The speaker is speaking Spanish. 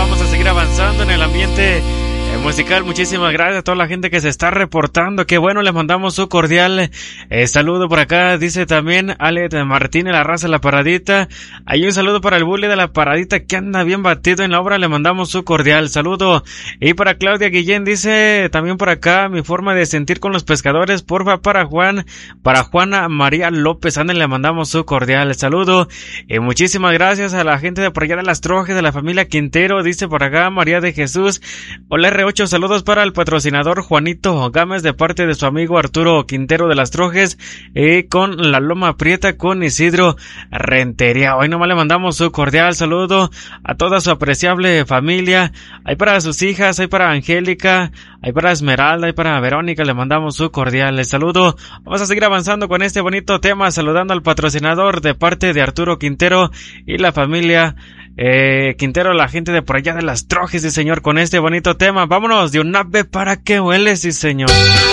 vamos a seguir avanzando en el ambiente musical. Muchísimas gracias a toda la gente que se está reportando. Qué bueno, les mandamos un cordial saludo por acá. Dice también Ale de Martínez, la raza de la Paradita. Hay un saludo para el bully de la Paradita que anda bien batido en la obra. Le mandamos un cordial saludo. Y para Claudia Guillén dice también por acá: mi forma de sentir con los pescadores, porfa, para Juana María López. Anden, le mandamos un cordial saludo. Y muchísimas gracias a la gente de por allá de Las Trojes, de la familia Quintero. Dice por acá María de Jesús: hola R8, saludos para el patrocinador Juanito Gámez de parte de su amigo Arturo Quintero de Las Trojes, con la Loma Prieta, con Isidro Rentería. Hoy nomás le mandamos un cordial saludo a toda su apreciable familia. Hay para sus hijas, hay para Angélica, hay para Esmeralda, hay para Verónica. Le mandamos un cordial saludo. Vamos a seguir avanzando con este bonito tema, saludando al patrocinador de parte de Arturo Quintero y la familia Quintero, la gente de por allá de Las Trojes, sí señor, con este bonito tema. Vámonos de un ave para que huele, sí señor.